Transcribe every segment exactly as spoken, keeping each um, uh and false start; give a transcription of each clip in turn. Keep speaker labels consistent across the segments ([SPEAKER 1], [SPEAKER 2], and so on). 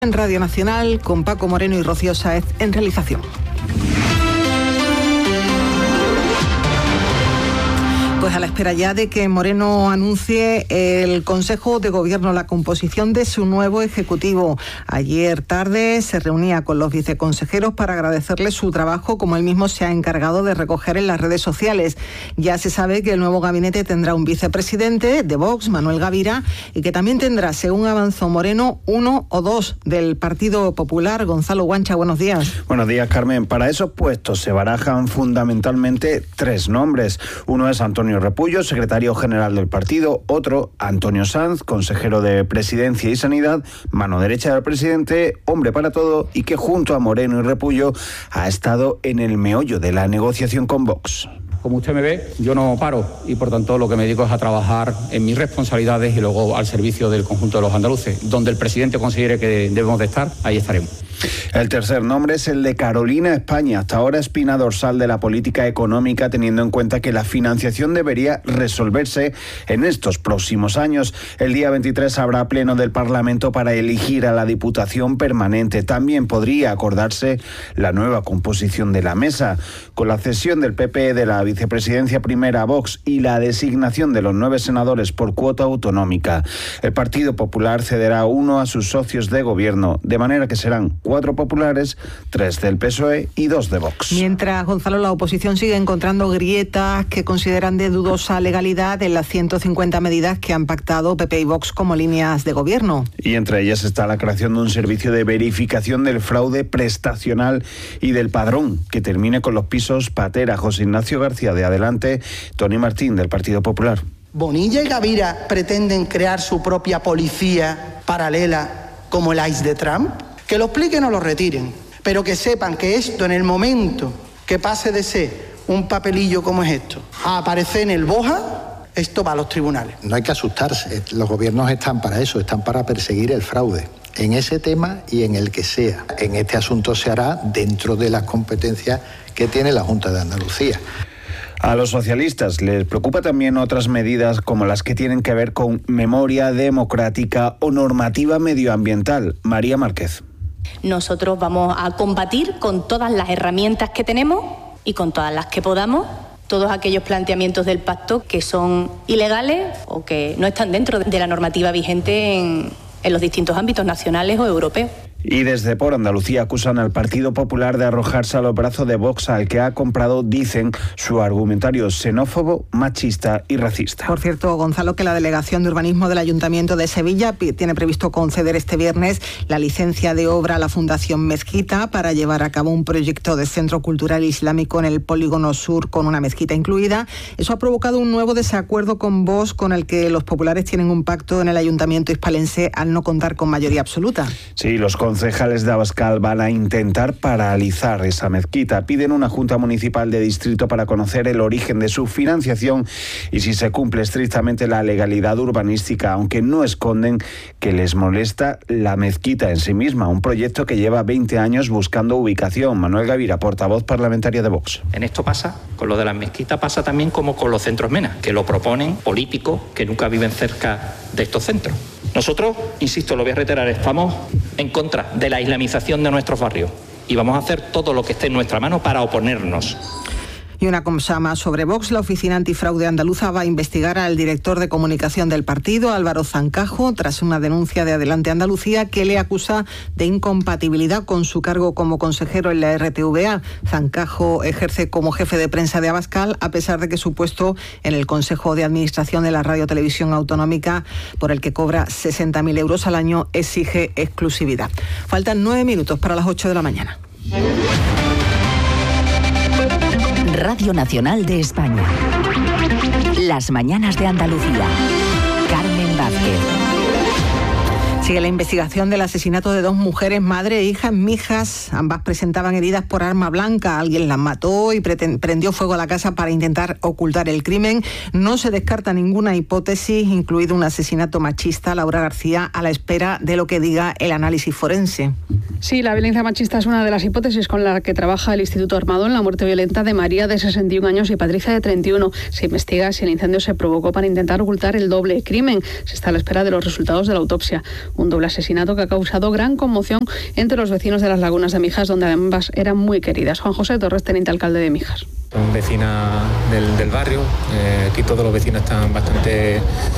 [SPEAKER 1] En Radio Nacional, con Paco Moreno y Rocío Sáez en realización. Pues a la espera ya de que Moreno anuncie el Consejo de Gobierno la composición de su nuevo Ejecutivo. Ayer tarde se reunía con los viceconsejeros para agradecerles su trabajo, como él mismo se ha encargado de recoger en las redes sociales. Ya se sabe que el nuevo gabinete tendrá un vicepresidente de Vox, Manuel Gavira, y que también tendrá, según avanzó Moreno, uno o dos del Partido Popular. Gonzalo Guancha, buenos días.
[SPEAKER 2] Buenos días, Carmen. Para esos puestos se barajan fundamentalmente tres nombres. Uno es Antonio Repullo, secretario general del partido; otro, Antonio Sanz, consejero de Presidencia y Sanidad, mano derecha del presidente, hombre para todo, y que junto a Moreno y Repullo ha estado en el meollo de la negociación con Vox.
[SPEAKER 3] Como usted me ve, yo no paro y por tanto lo que me dedico es a trabajar en mis responsabilidades y luego al servicio del conjunto de los andaluces. Donde el presidente considere que debemos de estar, ahí estaremos.
[SPEAKER 2] El tercer nombre es el de Carolina España, hasta ahora espina dorsal de la política económica, teniendo en cuenta que la financiación debería resolverse en estos próximos años. El día veintitrés habrá pleno del Parlamento para elegir a la Diputación Permanente. También podría acordarse la nueva composición de la mesa. Con la cesión del P P de la vicepresidencia primera a Vox y la designación de los nueve senadores por cuota autonómica, el Partido Popular cederá uno a sus socios de gobierno, de manera que serán cuatro populares, tres del P S O E y dos de Vox.
[SPEAKER 1] Mientras, Gonzalo, la oposición sigue encontrando grietas que consideran de dudosa legalidad en las ciento cincuenta medidas que han pactado P P y Vox como líneas de gobierno.
[SPEAKER 2] Y entre ellas está la creación de un servicio de verificación del fraude prestacional y del padrón, que termine con los pisos Patera. José Ignacio García de Adelante, Tony Martín del Partido Popular.
[SPEAKER 4] ¿Bonilla y Gavira pretenden crear su propia policía paralela como el I C E de Trump? Que lo expliquen o lo retiren, pero que sepan que esto, en el momento que pase de ser un papelillo como es esto a aparecer en el BOJA, esto va a los tribunales.
[SPEAKER 5] No hay que asustarse, los gobiernos están para eso, están para perseguir el fraude, en ese tema y en el que sea. En este asunto se hará dentro de las competencias que tiene la Junta de Andalucía.
[SPEAKER 2] A los socialistas les preocupa también otras medidas como las que tienen que ver con memoria democrática o normativa medioambiental. María Márquez.
[SPEAKER 6] Nosotros vamos a combatir con todas las herramientas que tenemos y con todas las que podamos todos aquellos planteamientos del pacto que son ilegales o que no están dentro de la normativa vigente en, en los distintos ámbitos nacionales o europeos.
[SPEAKER 2] Y desde Por Andalucía acusan al Partido Popular de arrojarse a los brazos de Vox, al que ha comprado, dicen, su argumentario xenófobo, machista y racista.
[SPEAKER 1] Por cierto, Gonzalo, que la Delegación de Urbanismo del Ayuntamiento de Sevilla tiene previsto conceder este viernes la licencia de obra a la Fundación Mezquita para llevar a cabo un proyecto de centro cultural islámico en el polígono sur con una mezquita incluida. Eso ha provocado un nuevo desacuerdo con Vox, con el que los populares tienen un pacto en el Ayuntamiento hispalense al no contar con mayoría absoluta.
[SPEAKER 2] Sí, los concejales de Abascal van a intentar paralizar esa mezquita. Piden una junta municipal de distrito para conocer el origen de su financiación y si se cumple estrictamente la legalidad urbanística, aunque no esconden que les molesta la mezquita en sí misma, un proyecto que lleva veinte años buscando ubicación. Manuel Gavira, portavoz parlamentaria de Vox.
[SPEAKER 7] En esto pasa, con lo de la mezquita pasa también como con los centros MENA, que lo proponen políticos que nunca viven cerca de estos centros. Nosotros, insisto, lo voy a reiterar, estamos en contra de la islamización de nuestros barrios y vamos a hacer todo lo que esté en nuestra mano para oponernos.
[SPEAKER 1] Y una cosa más sobre Vox. La Oficina Antifraude Andaluza va a investigar al director de comunicación del partido, Álvaro Zancajo, tras una denuncia de Adelante Andalucía que le acusa de incompatibilidad con su cargo como consejero en la R T V A. Zancajo ejerce como jefe de prensa de Abascal, a pesar de que su puesto en el Consejo de Administración de la Radio Televisión Autonómica, por el que cobra sesenta mil euros al año, exige exclusividad. Faltan nueve minutos para las ocho de la mañana.
[SPEAKER 8] Radio Nacional de España. Las mañanas de Andalucía. Carmen Vázquez.
[SPEAKER 1] Sigue la investigación del asesinato de dos mujeres, madre e hija en Mijas. Ambas presentaban heridas por arma blanca. Alguien las mató y prendió fuego a la casa para intentar ocultar el crimen. No se descarta ninguna hipótesis, incluido un asesinato machista. Laura García, a la espera de lo que diga el análisis forense.
[SPEAKER 9] Sí, la violencia machista es una de las hipótesis con la que trabaja el Instituto Armado en la muerte violenta de María, de sesenta y un años, y Patricia, de treinta y uno. Se investiga si el incendio se provocó para intentar ocultar el doble crimen. Se está a la espera de los resultados de la autopsia. un doble asesinato que ha causado gran conmoción entre los vecinos de las Lagunas de Mijas, donde ambas eran muy queridas. Juan José Torres, teniente alcalde de Mijas.
[SPEAKER 10] Son vecinas del, del barrio, eh, aquí todos los vecinos están bastante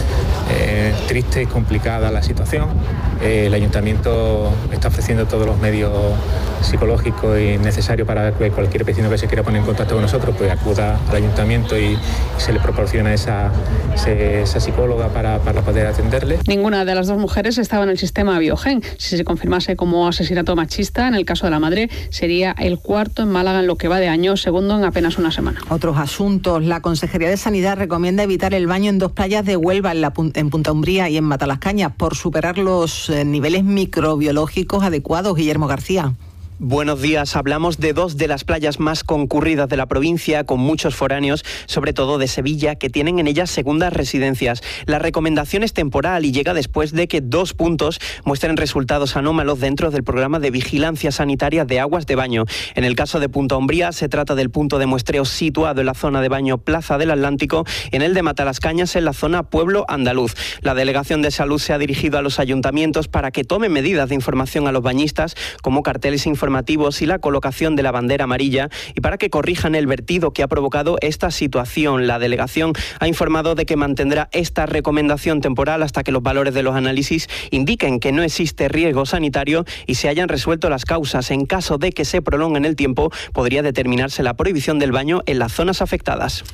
[SPEAKER 10] eh, tristes y complicada la situación. Eh, el ayuntamiento está ofreciendo todos los medios psicológicos y necesarios para que cualquier vecino que se quiera poner en contacto con nosotros pues acuda al ayuntamiento y, y se le proporciona esa, ese, esa psicóloga para, para poder atenderle.
[SPEAKER 9] Ninguna de las dos mujeres estaba en el sistema Biogen. Si se confirmase como asesinato machista, en el caso de la madre, sería el cuarto en Málaga en lo que va de año, segundo en apenas una semana.
[SPEAKER 1] Otros asuntos. La Consejería de Sanidad recomienda evitar el baño en dos playas de Huelva, en, la, en Punta Umbría y en Matalascañas, por superar los eh, niveles microbiológicos adecuados. Guillermo García.
[SPEAKER 11] Buenos días. Hablamos de dos de las playas más concurridas de la provincia, con muchos foráneos, sobre todo de Sevilla, que tienen en ellas segundas residencias. La recomendación es temporal y llega después de que dos puntos muestren resultados anómalos dentro del programa de vigilancia sanitaria de aguas de baño. En el caso de Punta Umbría, se trata del punto de muestreo situado en la zona de baño Plaza del Atlántico, en el de Matalascañas, en la zona Pueblo Andaluz. La Delegación de Salud se ha dirigido a los ayuntamientos para que tomen medidas de información a los bañistas, como carteles informativos y la colocación de la bandera amarilla, y para que corrijan el vertido que ha provocado esta situación. La delegación ha informado de que mantendrá esta recomendación temporal hasta que los valores de los análisis indiquen que no existe riesgo sanitario y se hayan resuelto las causas. En caso de que se prolongue en el tiempo, podría determinarse la prohibición del baño en las zonas afectadas.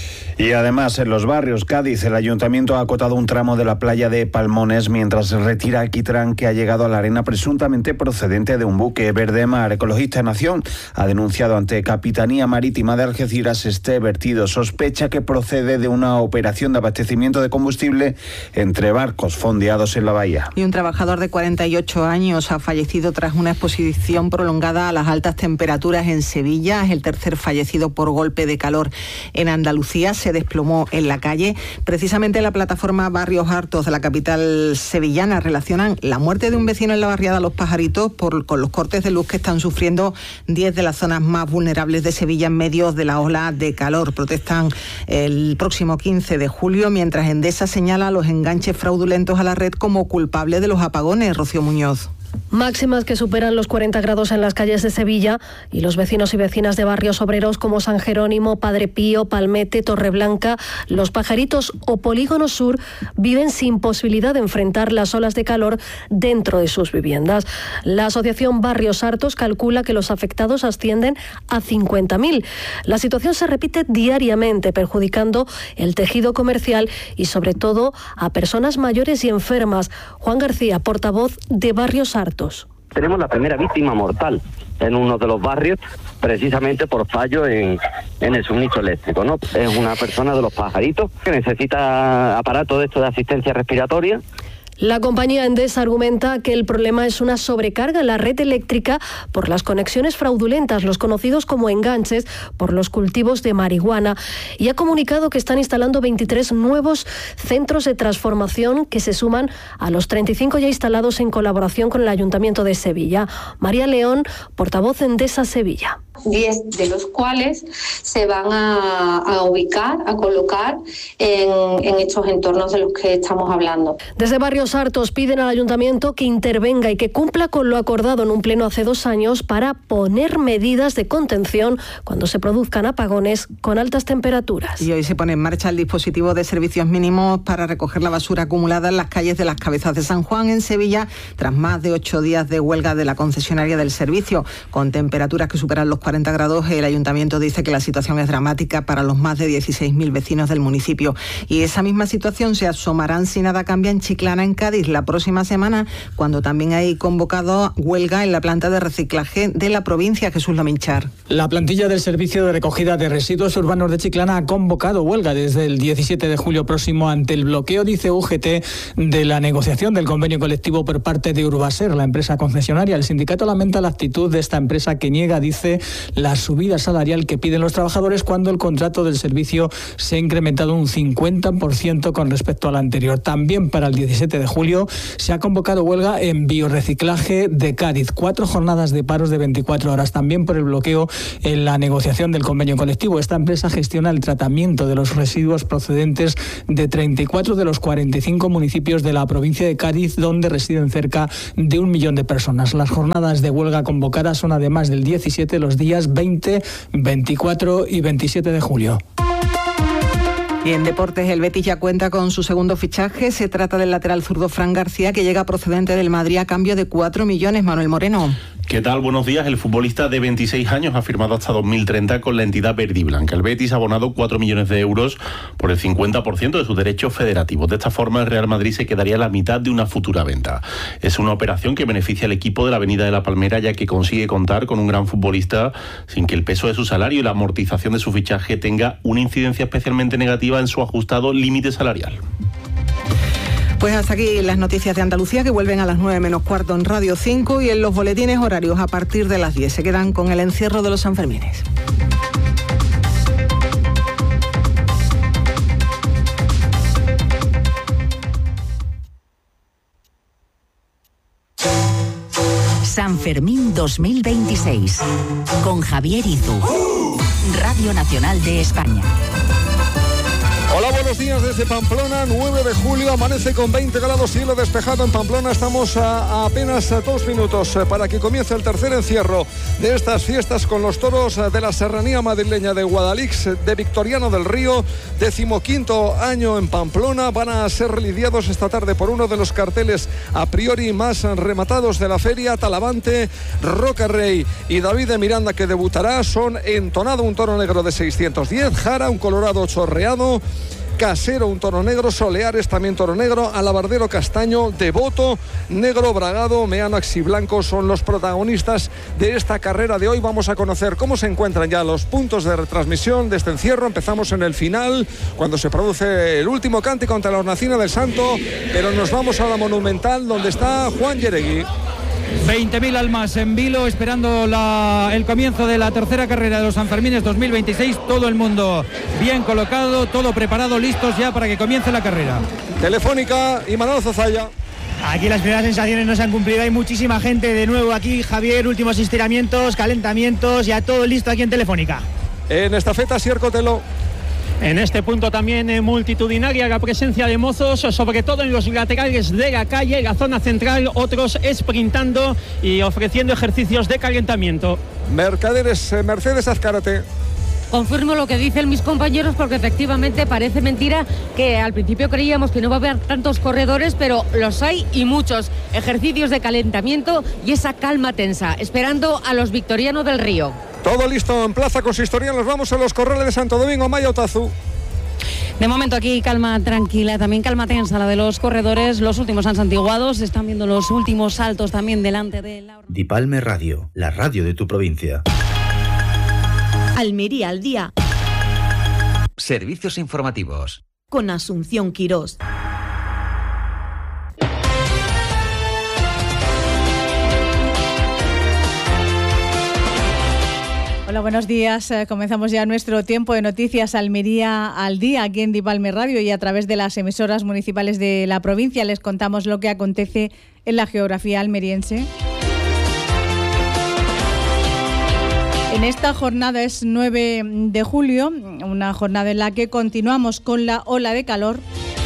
[SPEAKER 2] Y además, en los barrios Cádiz, el ayuntamiento ha acotado un tramo de la playa de Palmones mientras retira alquitrán que ha llegado a la arena presuntamente procedente de un buque. Verdemar, Ecologista en Acción, ha denunciado ante Capitanía Marítima de Algeciras este vertido. Sospecha que procede de una operación de abastecimiento de combustible entre barcos fondeados en la bahía.
[SPEAKER 1] Y un trabajador de cuarenta y ocho años ha fallecido tras una exposición prolongada a las altas temperaturas en Sevilla. Es el tercer fallecido por golpe de calor en Andalucía. Se desplomó en la calle. Precisamente la plataforma Barrios Hartos de la capital sevillana relacionan la muerte de un vecino en la barriada Los Pajaritos por, con los cortes de luz que están sufriendo diez de las zonas más vulnerables de Sevilla en medio de la ola de calor. Protestan el próximo quince de julio, mientras Endesa señala los enganches fraudulentos a la red como culpable de los apagones. Rocío Muñoz.
[SPEAKER 12] Máximas que superan los cuarenta grados en las calles de Sevilla, y los vecinos y vecinas de barrios obreros como San Jerónimo, Padre Pío, Palmete, Torreblanca, Los Pajaritos o Polígono Sur viven sin posibilidad de enfrentar las olas de calor dentro de sus viviendas. La asociación Barrios Hartos calcula que los afectados ascienden a cincuenta mil. La situación se repite diariamente, perjudicando el tejido comercial y sobre todo a personas mayores y enfermas. Juan García, portavoz de Barrios Hartos.
[SPEAKER 13] Tenemos la primera víctima mortal en uno de los barrios, precisamente por fallo en, en el suministro eléctrico, ¿no? Es una persona de Los Pajaritos que necesita aparato de esto de asistencia respiratoria.
[SPEAKER 12] La compañía Endesa argumenta que el problema es una sobrecarga en la red eléctrica por las conexiones fraudulentas, los conocidos como enganches, por los cultivos de marihuana, y ha comunicado que están instalando veintitrés nuevos centros de transformación que se suman a los treinta y cinco ya instalados en colaboración con el Ayuntamiento de Sevilla. María León, portavoz de Endesa Sevilla.
[SPEAKER 14] diez de los cuales se van a, a ubicar, a colocar en, en estos entornos de los que estamos hablando.
[SPEAKER 12] Desde Barrios Hartos piden al Ayuntamiento que intervenga y que cumpla con lo acordado en un pleno hace dos años para poner medidas de contención cuando se produzcan apagones con altas temperaturas.
[SPEAKER 1] Y hoy se pone en marcha el dispositivo de servicios mínimos para recoger la basura acumulada en las calles de las Cabezas de San Juan, en Sevilla, tras más de ocho días de huelga de la concesionaria del servicio. Con temperaturas que superan los cuarenta grados, el Ayuntamiento dice que la situación es dramática para los más de dieciséis mil vecinos del municipio. Y esa misma situación se asomará, si nada cambia, en Chiclana, en Cádiz, la próxima semana, cuando también hay convocado huelga en la planta de reciclaje de la provincia. Jesús Lominchar.
[SPEAKER 15] La plantilla del Servicio de Recogida de Residuos Urbanos de Chiclana ha convocado huelga desde el diecisiete de julio próximo ante el bloqueo, dice U G T, de la negociación del convenio colectivo por parte de Urbaser, la empresa concesionaria. El sindicato lamenta la actitud de esta empresa que niega, dice, la subida salarial que piden los trabajadores cuando el contrato del servicio se ha incrementado un cincuenta por ciento con respecto al anterior. También para el diecisiete de julio se ha convocado huelga en Biorreciclaje de Cádiz. Cuatro jornadas de paros de veinticuatro horas. También por el bloqueo en la negociación del convenio colectivo. Esta empresa gestiona el tratamiento de los residuos procedentes de treinta y cuatro de los cuarenta y cinco municipios de la provincia de Cádiz, donde residen cerca de un millón de personas. Las jornadas de huelga convocadas son además del diecisiete los días veinte, veinticuatro y veintisiete de julio.
[SPEAKER 1] Y en deportes, el Betis ya cuenta con su segundo fichaje. Se trata del lateral zurdo Fran García, que llega procedente del Madrid a cambio de cuatro millones. Manuel Moreno.
[SPEAKER 16] ¿Qué tal? Buenos días. El futbolista de veintiséis años ha firmado hasta dos mil treinta con la entidad verde y blanca. El Betis ha abonado cuatro millones de euros por el cincuenta por ciento de sus derechos federativos. De esta forma, el Real Madrid se quedaría la mitad de una futura venta. Es una operación que beneficia al equipo de la Avenida de la Palmera, ya que consigue contar con un gran futbolista sin que el peso de su salario y la amortización de su fichaje tenga una incidencia especialmente negativa en su ajustado límite salarial.
[SPEAKER 1] Pues hasta aquí las noticias de Andalucía, que vuelven a las nueve menos cuarto en Radio cinco y en los boletines horarios a partir de las diez. Se quedan con el encierro de los Sanfermines.
[SPEAKER 8] San Fermín dos mil veintiséis con Javier Izu, Radio Nacional de España.
[SPEAKER 17] Hola, buenos días desde Pamplona, nueve de julio, amanece con veinte grados, cielo despejado en Pamplona. Estamos a, a apenas a dos minutos para que comience el tercer encierro de estas fiestas con los toros de la serranía madrileña de Guadalix, de Victoriano del Río, decimoquinto año en Pamplona. Van a ser lidiados esta tarde por uno de los carteles a priori más rematados de la feria, Talavante, Roca Rey y David de Miranda, que debutará. Son Entonado, un toro negro de seiscientos diez, Jara, un colorado chorreado, Casero, un toro negro, Soleares, también toro negro, Alabardero castaño, Devoto, negro bragado, Meano Axiblanco son los protagonistas de esta carrera de hoy. Vamos a conocer cómo se encuentran ya los puntos de retransmisión de este encierro. Empezamos en el final, cuando se produce el último cántico ante la Hornacina del Santo, pero nos vamos a la Monumental, donde está Juan Yeregui.
[SPEAKER 18] veinte mil almas en vilo esperando la, el comienzo de la tercera carrera de los Sanfermines dos mil veintiséis. Todo el mundo bien colocado, todo preparado, listos ya para que comience la carrera.
[SPEAKER 17] Telefónica y Manolo Zozaya.
[SPEAKER 19] Aquí las primeras sensaciones no se han cumplido, hay muchísima gente de nuevo aquí, Javier, últimos estiramientos, calentamientos, ya todo listo aquí en Telefónica.
[SPEAKER 17] En estafeta, Sier Cotelo.
[SPEAKER 20] En este punto también eh, multitudinaria la presencia de mozos, sobre todo en los laterales de la calle, la zona central, otros sprintando y ofreciendo ejercicios de calentamiento.
[SPEAKER 17] Mercaderes, eh, Mercedes Azcárate.
[SPEAKER 21] Confirmo lo que dicen mis compañeros, porque efectivamente parece mentira que al principio creíamos que no va a haber tantos corredores, pero los hay y muchos. Ejercicios de calentamiento y esa calma tensa, esperando a los Victoriano del Río.
[SPEAKER 17] Todo listo en Plaza Consistorial, nos vamos a los Corrales de Santo Domingo, Maya Otazu.
[SPEAKER 22] De momento aquí calma tranquila, también calma tensa la de los corredores, los últimos han santiguado, se están viendo los últimos saltos también delante de la...
[SPEAKER 23] Dipalme Radio, la radio de tu provincia.
[SPEAKER 24] Almería al día.
[SPEAKER 25] Servicios informativos.
[SPEAKER 24] Con Asunción Quirós.
[SPEAKER 26] Hola, buenos días. Comenzamos ya nuestro tiempo de noticias Almería al día aquí en Dipalme Radio, y a través de las emisoras municipales de la provincia les contamos lo que acontece en la geografía almeriense. En esta jornada es nueve de julio, una jornada en la que continuamos con la ola de calor.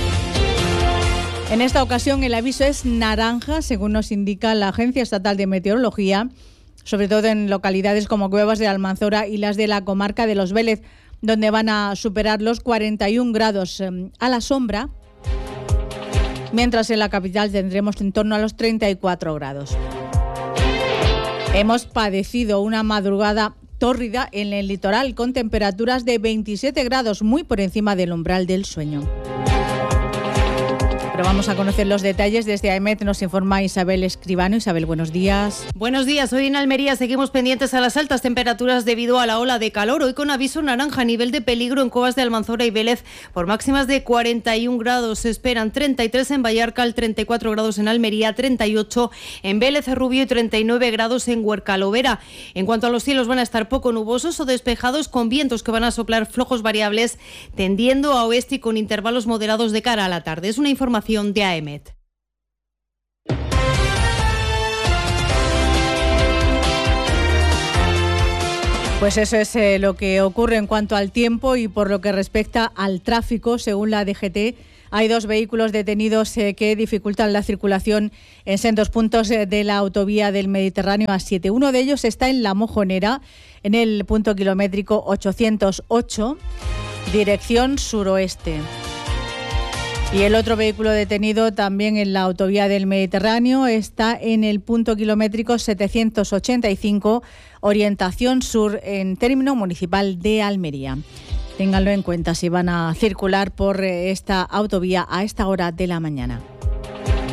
[SPEAKER 26] En esta ocasión el aviso es naranja, según nos indica la Agencia Estatal de Meteorología, sobre todo en localidades como Cuevas de Almanzora y las de la comarca de Los Vélez, donde van a superar los cuarenta y un grados a la sombra, mientras en la capital tendremos en torno a los treinta y cuatro grados. Hemos padecido una madrugada tórrida en el litoral, con temperaturas de veintisiete grados, muy por encima del umbral del sueño. Pero vamos a conocer los detalles. Desde AEMET nos informa Isabel Escribano. Isabel, buenos días.
[SPEAKER 3] Buenos días. Hoy en Almería seguimos pendientes a las altas temperaturas debido a la ola de calor. Hoy con aviso naranja a nivel de peligro en Covas de Almanzora y Vélez por máximas de cuarenta y un grados. Se esperan treinta y tres en Vallarcal, treinta y cuatro grados en Almería, treinta y ocho en Vélez Rubio y treinta y nueve grados en Huercalovera. En cuanto a los cielos, van a estar poco nubosos o despejados con vientos que van a soplar flojos variables tendiendo a oeste y con intervalos moderados de cara a la tarde. Es una información de AEMET.
[SPEAKER 26] Pues eso es eh, lo que ocurre en cuanto al tiempo y por lo que respecta al tráfico, según la D G T. Hay dos vehículos detenidos eh, que dificultan la circulación en sendos puntos eh, de la autovía del Mediterráneo A siete. Uno de ellos está en La Mojonera, en el punto kilométrico ochocientos ocho, dirección suroeste. Y el otro vehículo detenido también en la autovía del Mediterráneo está en el punto kilométrico setecientos ochenta y cinco, orientación sur, en término municipal de Almería. Ténganlo en cuenta si van a circular por esta autovía a esta hora de la mañana.